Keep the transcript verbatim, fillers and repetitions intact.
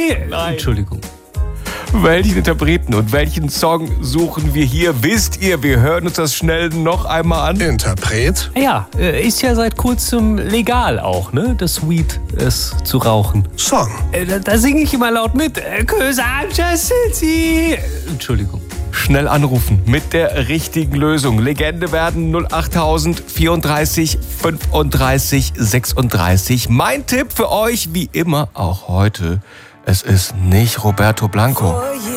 Nein. Entschuldigung. Welchen Interpreten und welchen Song suchen wir hier? Wisst ihr, wir hören uns das schnell noch einmal an. Interpret? Ja, ist ja seit kurzem legal auch, ne? Das Weed, es zu rauchen. Song. Da, da singe ich immer laut mit. City. Entschuldigung. Schnell anrufen mit der richtigen Lösung. Legende werden null achttausend vierunddreißig fünfunddreißig sechsunddreißig. Mein Tipp für euch, wie immer auch heute, es ist nicht Roberto Blanco.